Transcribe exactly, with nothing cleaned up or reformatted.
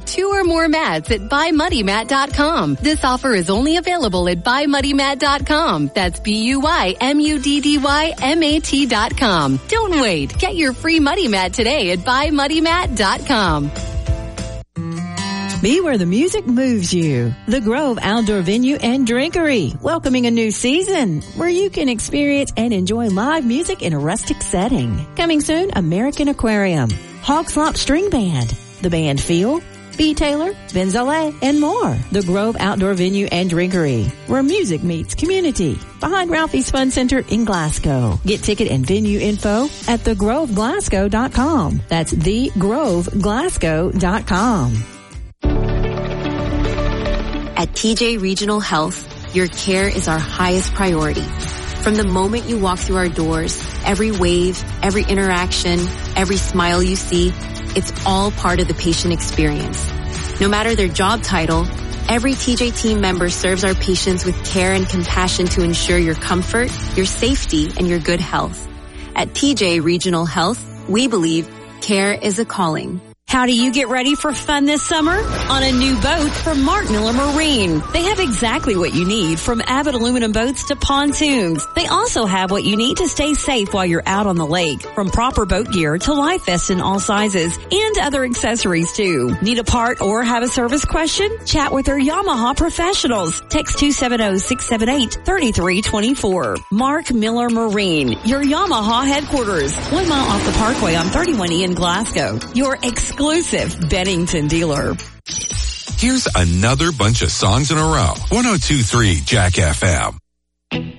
two or more mats at buy muddy mat dot com. This offer is only available at buy muddy mat dot com. That's B U Y M U D D Y M A T dot com. Don't wait. Get your free Muddy Mat today at buy muddy mat dot com. Be where the music moves you. The Grove Outdoor Venue and Drinkery, welcoming a new season where you can experience and enjoy live music in a rustic setting. Coming soon, American Aquarium, Hog Slop String Band, the band Feel, B. Taylor, Benzale, and more. The Grove Outdoor Venue and Drinkery, where music meets community. Behind Ralphie's Fun Center in Glasgow. Get ticket and venue info at the grove glasgow dot com. That's the grove glasgow dot com. At T J Regional Health, your care is our highest priority. From the moment you walk through our doors, every wave, every interaction, every smile you see, it's all part of the patient experience. No matter their job title, every T J team member serves our patients with care and compassion to ensure your comfort, your safety, and your good health. At T J Regional Health, we believe care is a calling. How do you get ready for fun this summer? On a new boat from Mark Miller Marine. They have exactly what you need, from Avid aluminum boats to pontoons. They also have what you need to stay safe while you're out on the lake, from proper boat gear to life vests in all sizes and other accessories too. Need a part or have a service question? Chat with their Yamaha professionals. Text two seven zero, six seven eight, three three two four. Mark Miller Marine, your Yamaha headquarters. One mile off the Parkway on thirty-one E in Glasgow. Your exclusive Bennington dealer. Here's another bunch of songs in a row. one oh two point three Jack F M.